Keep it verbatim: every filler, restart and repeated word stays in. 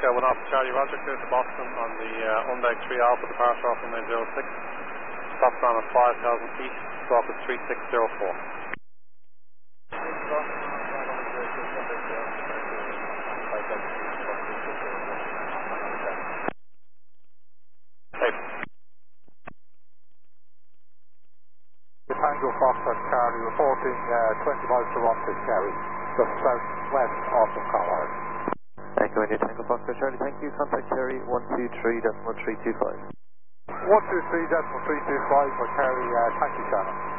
Echo one off Charlie Roger, clear to Boston on the uh, Hyundai three Alpha, departure off runway zero six. Stop down at five thousand feet, squawk at three six zero four. Hey. Tango Foxtrot Charlie reporting uh, twenty miles to one six Gary, just southwest of the Collard. Echo India Tango Foxtrot Charlie, thank you. Contact Cherry one two three point three two five. one two three point three two five for Kerry, uh, thank you, Shannon.